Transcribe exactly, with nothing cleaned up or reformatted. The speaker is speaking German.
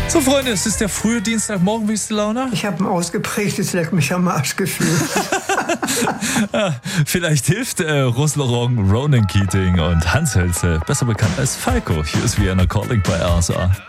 So, Freunde, es ist der frühe Dienstagmorgen. Wie ist die Laune? Ich habe ein ausgeprägtes Leck mich am Arschgefühl. Ja, vielleicht hilft äh, Russ-Laurent, Ronan Keating und Hans Hölze, besser bekannt als Falco. Hier ist Vienna Calling bei R S A.